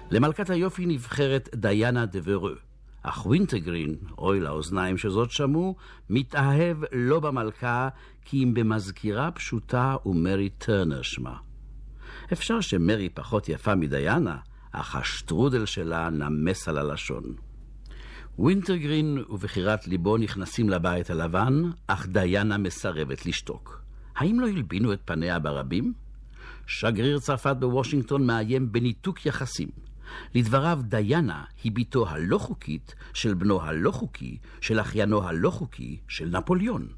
למלכת היופי נבחרת דיאנה דה ורו, אך ווינטרגרין, אוי לאוזניים שזאת שמעו, מתאהב לא במלכה, כי אם במזכירה פשוטה ומרי טרנר שמה. אפשר שמרי פחות יפה מדיאנה, אך השטרודל שלה נמס על הלשון. ווינטרגרין ובחירת ליבו נכנסים לבית הלבן, אך דיאנה מסרבת לשתוק. האם לא הלבינו את פניה ברבים? שגריר צרפת בוושינגטון מאיים בניתוק יחסים. לדבריו, דיאנה היא ביתו הלא חוקית של בנו הלא חוקי, של אחיינו הלא חוקי של נפוליאון.